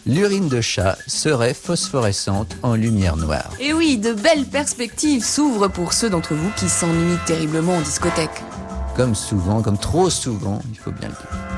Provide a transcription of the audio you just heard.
l'urine de chat serait phosphorescente en lumière noire. Et oui, de belles perspectives s'ouvrent pour ceux d'entre vous qui s'ennuient terriblement en discothèque. Comme souvent, comme trop souvent, il faut bien le dire.